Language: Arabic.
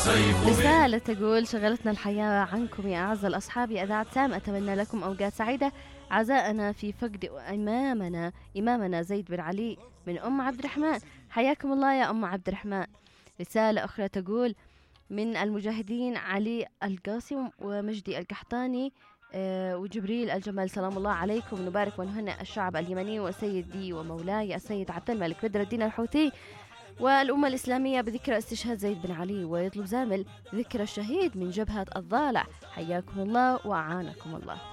رسالة تقول: شغلتنا الحياة عنكم يا أعز الأصحاب، يا إذاعة سام، أتمنى لكم أوقات سعيدة. عزاءنا في فقد إمامنا زيد بن علي من أم عبد الرحمن. حياكم الله يا أم عبد الرحمن. رسالة أخرى تقول: من المجاهدين علي القاسم ومجدي القحطاني وجبريل الجمل، سلام الله عليكم، نبارك ونهنئ الشعب اليمني وسيدي ومولاي السيد عبد الملك بدر الدين الحوثي والأمة الإسلامية بذكرى استشهاد زيد بن علي، ويطلب زامل ذكرى الشهيد من جبهة الضالع. حياكم الله وأعانكم الله.